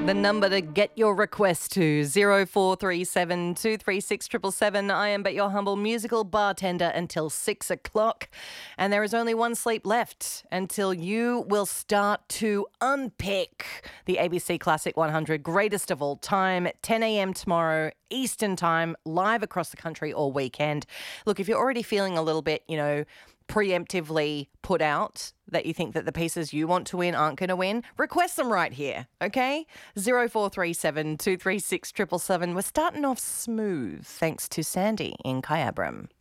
The number to get your request to 0437 236 777. I am but your humble musical bartender until 6 o'clock. And there is only one sleep left until you will start to unpick the ABC Classic 100 greatest of all time, 10 a.m. tomorrow, Eastern time, live across the country all weekend. Look, if you're already feeling a little bit, preemptively put out that you think that the pieces you want to win aren't going to win, request them right here, okay? 0437 236 777. We're starting off smooth thanks to Sandy in Kyabram.